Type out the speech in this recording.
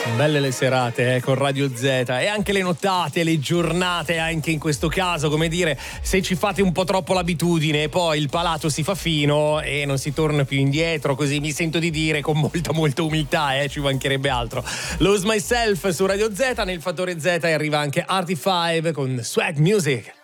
Belle le serate con Radio Z e anche le nottate, le giornate anche in questo caso, come dire, se ci fate un po' troppo l'abitudine poi il palato si fa fino e non si torna più indietro, così mi sento di dire con molta umiltà, ci mancherebbe altro. Lose Myself su Radio Z, nel fattore Z arriva anche Artie 5 con Swag Music.